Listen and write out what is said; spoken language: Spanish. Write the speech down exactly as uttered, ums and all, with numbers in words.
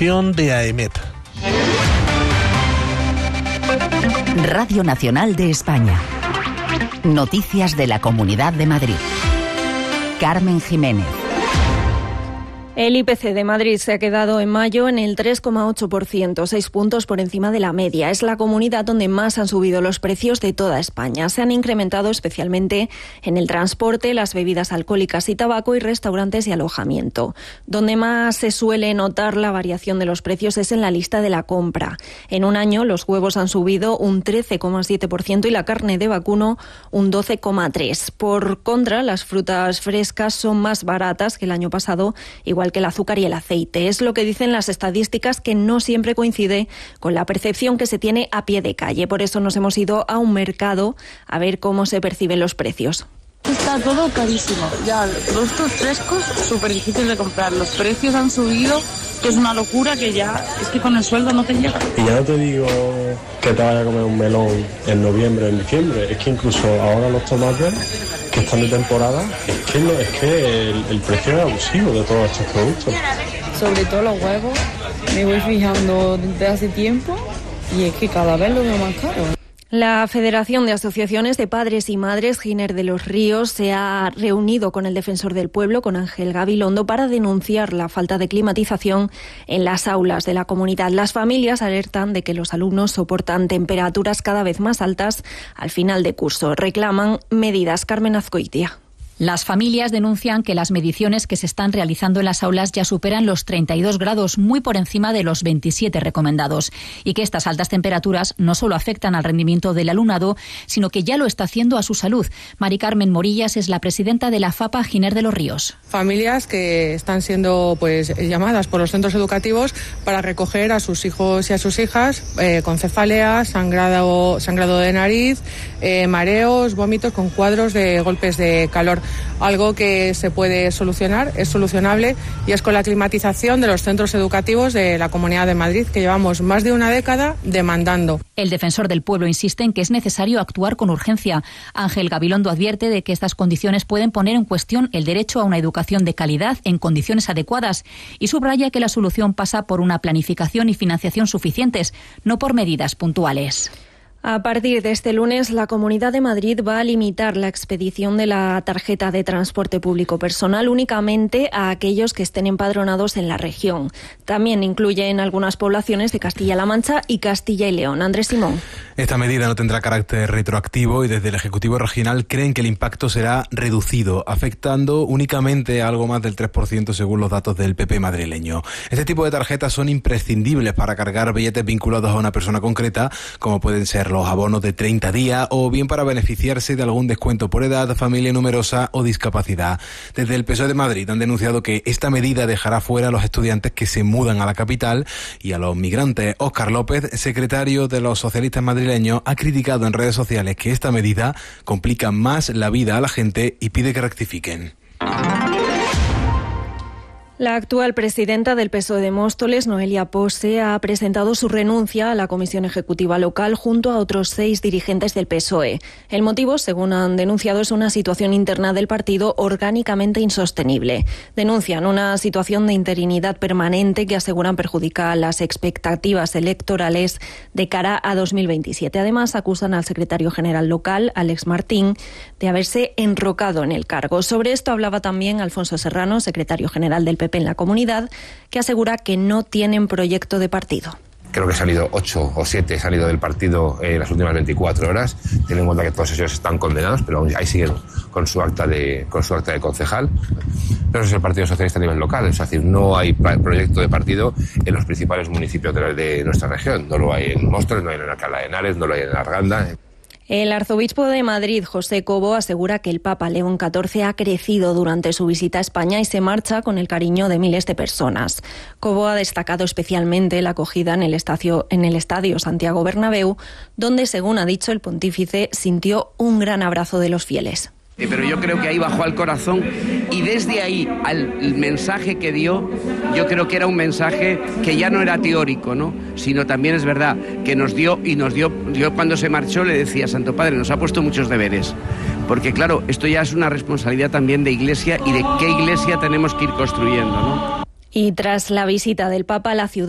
información de AEMET. Radio Nacional de España. Noticias de la Comunidad de Madrid. Carmen Jiménez. El I P C de Madrid se ha quedado en mayo en el tres coma ocho por ciento, seis puntos por encima de la media. Es la comunidad donde más han subido los precios de toda España. Se han incrementado especialmente en el transporte, las bebidas alcohólicas y tabaco y restaurantes y alojamiento. Donde más se suele notar la variación de los precios es en la lista de la compra. En un año los huevos han subido un trece coma siete por ciento y la carne de vacuno un doce coma tres por ciento. Por contra, las frutas frescas son más baratas que el año pasado, igual que el azúcar y el aceite. Es lo que dicen las estadísticas, que no siempre coincide con la percepción que se tiene a pie de calle. Por eso nos hemos ido a un mercado a ver cómo se perciben los precios. Está todo carísimo. Ya, productos frescos, súper difícil de comprar. Los precios han subido, que es una locura, que ya es que con el sueldo no te llega. Y ya no te digo que te vayas a comer un melón en noviembre o en diciembre. Es que incluso ahora los tomates, que están de temporada, es que, no, es que el, el precio es abusivo de todos estos productos. Sobre todo los huevos, me voy fijando desde hace tiempo y es que cada vez lo veo más caro. La Federación de Asociaciones de Padres y Madres Giner de los Ríos se ha reunido con el Defensor del Pueblo, con Ángel Gabilondo, para denunciar la falta de climatización en las aulas de la comunidad. Las familias alertan de que los alumnos soportan temperaturas cada vez más altas al final de curso. Reclaman medidas. Carmen Azcoitia. Las familias denuncian que las mediciones que se están realizando en las aulas ya superan los treinta y dos grados, muy por encima de los veintisiete recomendados, y que estas altas temperaturas no solo afectan al rendimiento del alumnado, sino que ya lo está haciendo a su salud. Mari Carmen Morillas es la presidenta de la FAPA Giner de los Ríos. Familias que están siendo pues llamadas por los centros educativos para recoger a sus hijos y a sus hijas eh, con cefaleas, sangrado, sangrado de nariz, eh, mareos, vómitos con cuadros de golpes de calor. Algo que se puede solucionar, es solucionable, y es con la climatización de los centros educativos de la Comunidad de Madrid, que llevamos más de una década demandando. El Defensor del Pueblo insiste en que es necesario actuar con urgencia. Ángel Gabilondo advierte de que estas condiciones pueden poner en cuestión el derecho a una educación de calidad en condiciones adecuadas, y subraya que la solución pasa por una planificación y financiación suficientes, no por medidas puntuales. A partir de este lunes, la Comunidad de Madrid va a limitar la expedición de la tarjeta de transporte público personal únicamente a aquellos que estén empadronados en la región. También incluye en algunas poblaciones de Castilla-La Mancha y Castilla y León. Andrés Simón. Esta medida no tendrá carácter retroactivo y desde el Ejecutivo Regional creen que el impacto será reducido, afectando únicamente a algo más del tres por ciento según los datos del P P madrileño. Este tipo de tarjetas son imprescindibles para cargar billetes vinculados a una persona concreta, como pueden ser los abonos de treinta días o bien para beneficiarse de algún descuento por edad, familia numerosa o discapacidad. Desde el P S O E de Madrid han denunciado que esta medida dejará fuera a los estudiantes que se mudan a la capital y a los migrantes. Óscar López, secretario de los socialistas madrileños, ha criticado en redes sociales que esta medida complica más la vida a la gente y pide que rectifiquen. La actual presidenta del P S O E de Móstoles, Noelia Pose, ha presentado su renuncia a la Comisión Ejecutiva Local junto a otros seis dirigentes del P S O E. El motivo, según han denunciado, es una situación interna del partido orgánicamente insostenible. Denuncian una situación de interinidad permanente que aseguran perjudica las expectativas electorales de cara a dos mil veintisiete. Además, acusan al secretario general local, Alex Martín, de haberse enrocado en el cargo. Sobre esto hablaba también Alfonso Serrano, secretario general del P P en la comunidad, que asegura que no tienen proyecto de partido. Creo que han salido ocho o siete, han salido del partido en las últimas veinticuatro horas. Teniendo en cuenta que todos ellos están condenados, pero ahí siguen con su acta de, con su acta de concejal. Pero eso es el Partido Socialista a nivel local, es decir, no hay proyecto de partido en los principales municipios de, de nuestra región. No lo hay en Móstoles, no lo hay en Alcalá de Henares, no lo hay en Arganda. El arzobispo de Madrid, José Cobo, asegura que el Papa León catorce ha crecido durante su visita a España y se marcha con el cariño de miles de personas. Cobo ha destacado especialmente la acogida en el estadio, en el estadio Santiago Bernabéu, donde, según ha dicho el pontífice, sintió un gran abrazo de los fieles. Pero yo creo que ahí bajó al corazón y desde ahí al mensaje que dio, yo creo que era un mensaje que ya no era teórico, ¿no? Sino también es verdad que nos dio y nos dio, yo cuando se marchó le decía, Santo Padre, nos ha puesto muchos deberes, porque claro, esto ya es una responsabilidad también de Iglesia y de qué Iglesia tenemos que ir construyendo, ¿no? Y tras la visita del Papa a la ciudad